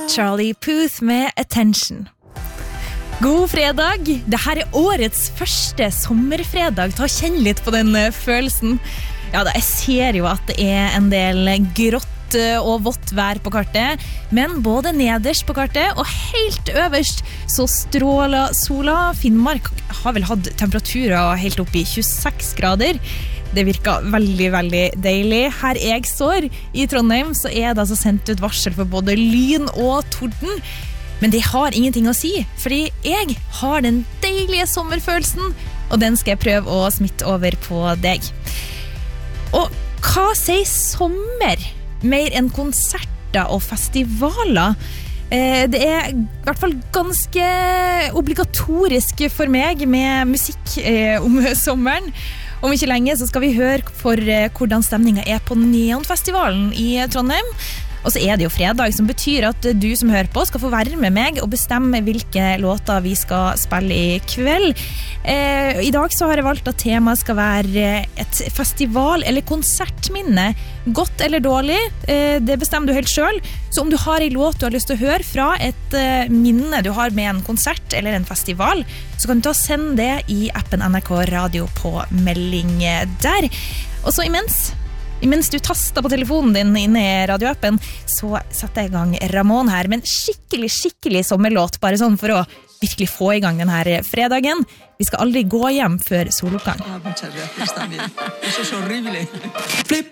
Charlie Puth med Attention. God fredag! Dette årets første sommerfredag. Ta og kjenn litt på den følelsen. Ja, jeg ser jo at det en del grått og vått vær på kartet, men både nederst på kartet og helt øverst så stråler sola. Finnmark har vel hatt temperaturer helt opp i 26 grader. Det virker veldig, veldig deilig. Her jeg står i Trondheim så det altså sendt ut varsel for både lyn og torden. Men det har ingenting å si, fordi jeg har den deilige sommerfølelsen, og den skal jeg prøve å smitte over på deg. Og hva sier sommer? Mer enn konserter og festivaler. Det i hvert fall ganske obligatorisk for meg med musikk om sommeren. Om ikke lenge så skal vi høre for hvordan stemningen på Neonfestivalen i Trondheim. Og så det jo fredag, som betyr at du som hører på skal få være med meg og bestemme hvilke låter vi skal spille i kveld. I dag så har jeg valgt at temaet skal være et festival- eller konsertminne. Godt eller dårlig, det bestemmer du helt selv. Så om du har en låt du har lyst til å høre fra et minne du har med en konsert eller en festival, så kan du ta og sende det i appen NRK Radio på melding der. Og så imens du taster på telefonen din inne i radioappen, så setter jeg i gang Ramón her, men skikkelig sommerlåt, bare sånn for å virkelig få i gang denne fredagen. Vi skal aldri gå hjem før soloppgang.